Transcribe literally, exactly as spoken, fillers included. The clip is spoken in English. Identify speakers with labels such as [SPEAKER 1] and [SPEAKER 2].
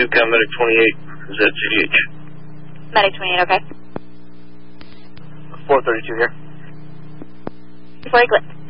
[SPEAKER 1] two, Count Medic twenty-eight, is at G D H.
[SPEAKER 2] Medic twenty-eight, okay.
[SPEAKER 3] four thirty-two here.
[SPEAKER 2] Before you click.